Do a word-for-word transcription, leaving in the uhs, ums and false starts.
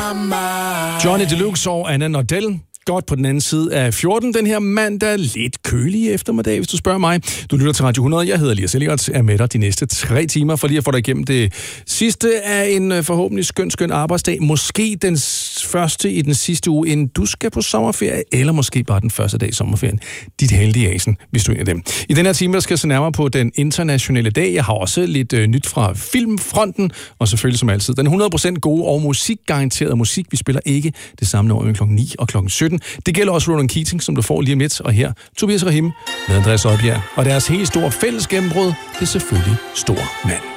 Johnny Deluxe og Anna Nordell. Godt på den anden side af fjorten den her mandag. Lidt kølig eftermiddag, hvis du spørger mig. Du lytter til Radio hundrede. Jeg hedder Elias Elliot, er med dig de næste tre timer, for lige at få dig igennem det sidste af en forhåbentlig skøn, skøn arbejdsdag. Måske den første i den sidste uge, inden du skal på sommerferie, eller måske bare den første dag i sommerferien. Dit heldige asen, hvis du er en af dem. I den her time, der skal jeg se nærmere på den internationale dag. Jeg har også lidt øh, nyt fra filmfronten, og selvfølgelig som altid den hundrede procent gode og musikgaranterede musik. Vi spiller ikke det samme år klokken ni og klokken sytten. Det gælder også Ronan Keating, som du får lige om lidt. Og her, Tobias Rahim med Andreas Oddbjerg. Og deres helt store fælles gennembrud, det er selvfølgelig Stor Mand.